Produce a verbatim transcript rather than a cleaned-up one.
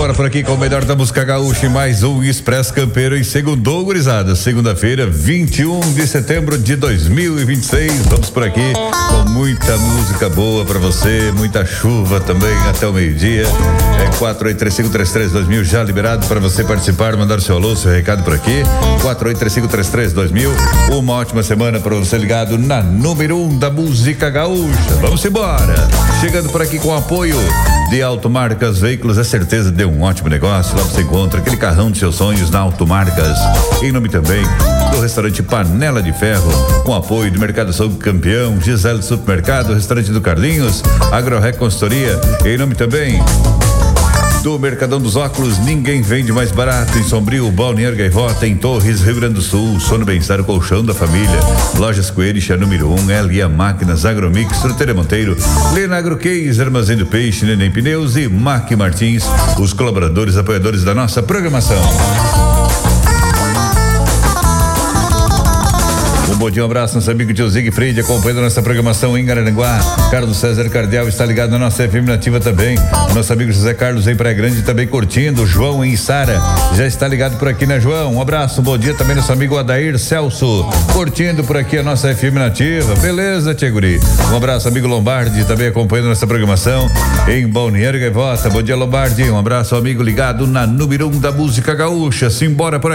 Simbora por aqui com o melhor da música gaúcha e mais um Expresso Campeiro em segundou, gurizada. Segunda-feira, vinte e um de setembro de dois mil e vinte e seis. Vamos por aqui com muita música boa pra você, muita chuva também até o meio-dia. É quatro oito três cinco três três dois mil já liberado para você participar, mandar seu alô, seu recado por aqui. quatro oito três cinco três três dois mil. Uma ótima semana para você ligado na número um da música gaúcha. Vamos embora. Chegando por aqui com o apoio de Automarcas Veículos, é certeza de um ótimo negócio. Lá você encontra aquele carrão de seus sonhos na Automarcas. Em nome também do restaurante Panela de Ferro, com apoio do Mercado Açougue Campeão, Gisele Supermercado, restaurante do Carlinhos, AgroRec Consultoria. Em nome também do Mercadão dos Óculos, ninguém vende mais barato. Em Sombrio, Balneário Gaivota, em Torres, Rio Grande do Sul, Sono Bem-Estar, o colchão da família. Lojas Coelho, número um, L A Máquinas, Agromix, Fruteira Monteiro, Lena Agrocase, Armazém do Peixe, Neném Pneus e Mac Martins, os colaboradores, apoiadores da nossa programação. Um bom dia, um abraço, nosso amigo tio Zigfried, acompanhando nossa programação em Araranguá. Carlos César Cardial está ligado na nossa F M Nativa também. Nosso amigo José Carlos em Praia Grande também curtindo. João em Sara já está ligado por aqui, né, João? Um abraço, um bom dia também nosso amigo Adair Celso, curtindo por aqui a nossa F M Nativa. Beleza, tia Guri? Um abraço, amigo Lombardi, também acompanhando nossa programação em Balneário Gaivota. Bom dia, Lombardi. Um abraço, amigo ligado na número um da música gaúcha. Simbora por aqui.